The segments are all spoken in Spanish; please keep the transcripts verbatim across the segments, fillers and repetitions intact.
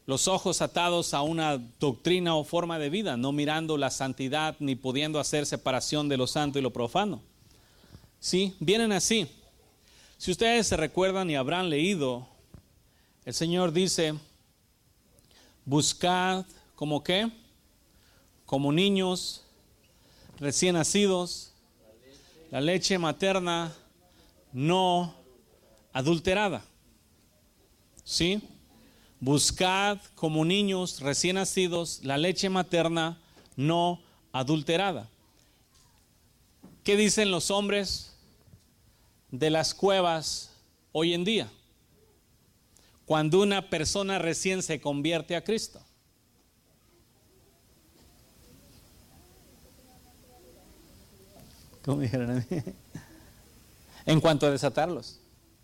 los ojos atados a una doctrina o forma de vida, no mirando la santidad ni pudiendo hacer separación de lo santo y lo profano. Sí, vienen así. Si ustedes se recuerdan y habrán leído, el Señor dice, buscad, ¿como qué? Como niños recién nacidos, la leche materna no adulterada. ¿Sí? Buscad como niños recién nacidos la leche materna no adulterada. ¿Qué dicen los hombres de las cuevas hoy en día? Cuando una persona recién se convierte a Cristo. ¿Cómo dijeron a mí? En cuanto a desatarlos.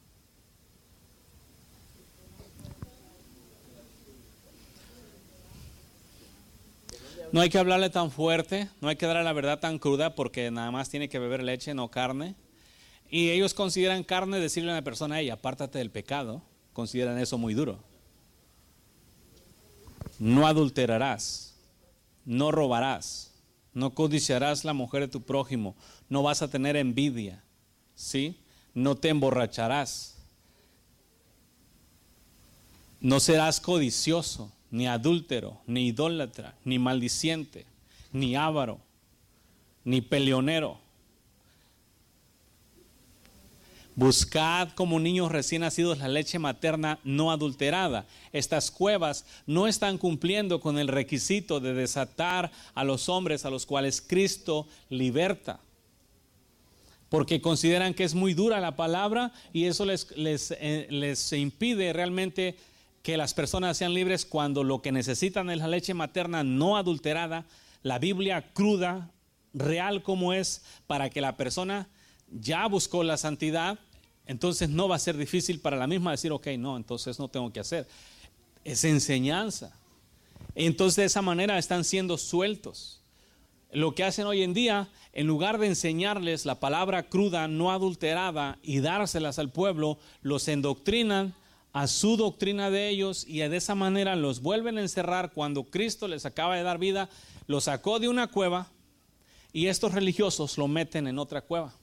No hay que hablarle tan fuerte, no hay que darle la verdad tan cruda porque nada más tiene que beber leche, no carne. Y ellos consideran carne decirle a una persona, hey, apártate del pecado, consideran eso muy duro. No adulterarás, no robarás, no codiciarás la mujer de tu prójimo, no vas a tener envidia, ¿sí? No te emborracharás, no serás codicioso, ni adúltero, ni idólatra, ni maldiciente, ni avaro, ni peleonero. Buscad como niños recién nacidos la leche materna no adulterada. Estas cuevas no están cumpliendo con el requisito de desatar a los hombres a los cuales Cristo liberta, porque consideran que es muy dura la palabra y eso les, les, eh, les impide realmente que las personas sean libres cuando lo que necesitan es la leche materna no adulterada, la Biblia cruda, real como es, para que la persona ya buscó la santidad. Entonces no va a ser difícil para la misma decir, ok, no, entonces no tengo que hacer. Es enseñanza. Entonces de esa manera están siendo sueltos. Lo que hacen hoy en día, en lugar de enseñarles la palabra cruda, no adulterada y dárselas al pueblo, los endoctrinan a su doctrina de ellos y de esa manera los vuelven a encerrar. Cuando Cristo les acaba de dar vida, los sacó de una cueva y estos religiosos lo meten en otra cueva.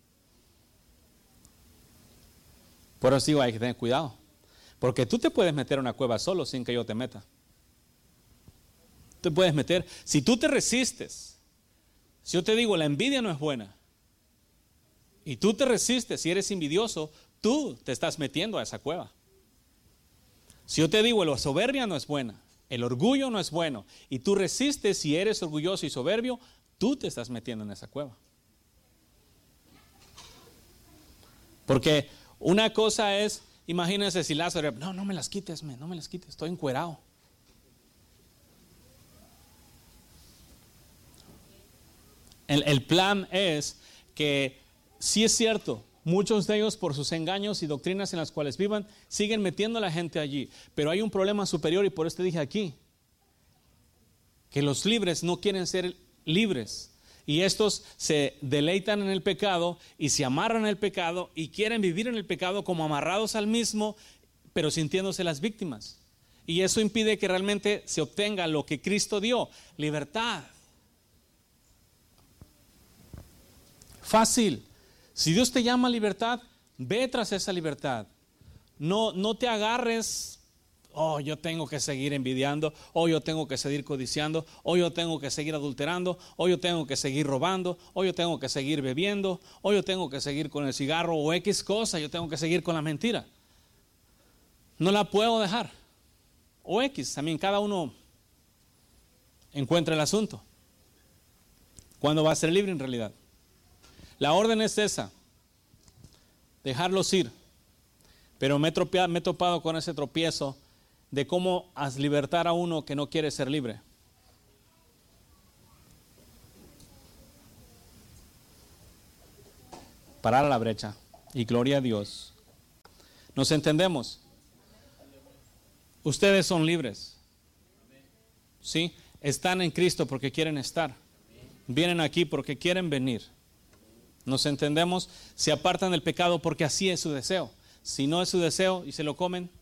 Por eso digo, hay que tener cuidado, porque tú te puedes meter a una cueva solo sin que yo te meta. Te puedes meter, si tú te resistes, si yo te digo la envidia no es buena y tú te resistes, si eres envidioso, tú te estás metiendo a esa cueva. Si yo te digo la soberbia no es buena, el orgullo no es bueno y tú resistes, si eres orgulloso y soberbio, tú te estás metiendo en esa cueva. Porque una cosa es, imagínense si Lázaro, no, no me las quites, no me las quites, estoy encuerado. El, el plan es que, sí es cierto, muchos de ellos por sus engaños y doctrinas en las cuales vivan, siguen metiendo a la gente allí. Pero hay un problema superior y por eso te dije aquí, que los libres no quieren ser libres. Y estos se deleitan en el pecado y se amarran al pecado y quieren vivir en el pecado como amarrados al mismo, pero sintiéndose las víctimas. Y eso impide que realmente se obtenga lo que Cristo dio, libertad. Fácil. Si Dios te llama a libertad, ve tras esa libertad. No, no te agarres. Oh, yo tengo que seguir envidiando, o yo tengo que seguir codiciando, o yo tengo que seguir adulterando, o yo tengo que seguir robando, o yo tengo que seguir bebiendo, o yo tengo que seguir con el cigarro o X cosa, yo tengo que seguir con la mentira. No la puedo dejar. O X, también cada uno encuentra el asunto. ¿Cuándo va a ser libre en realidad? La orden es esa, dejarlos ir. Pero me he, tropeado, me he topado con ese tropiezo de cómo libertar a uno que no quiere ser libre. Parar a la brecha. Y gloria a Dios. ¿Nos entendemos? Ustedes son libres. ¿Sí? Están en Cristo porque quieren estar. Vienen aquí porque quieren venir. ¿Nos entendemos? Se apartan del pecado porque así es su deseo. Si no es su deseo y se lo comen,